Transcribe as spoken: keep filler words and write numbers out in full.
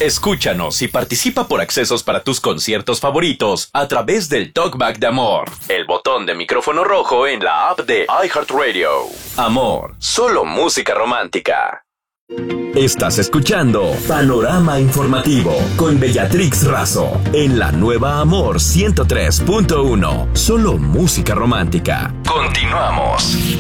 Escúchanos y participa por accesos para tus conciertos favoritos a través del Talkback de Amor, el botón de micrófono rojo en la app de iHeartRadio. Amor, solo música romántica. Estás escuchando Panorama Informativo con Bellatrix Razo en la nueva Amor ciento tres punto uno. Solo música romántica. Continuamos.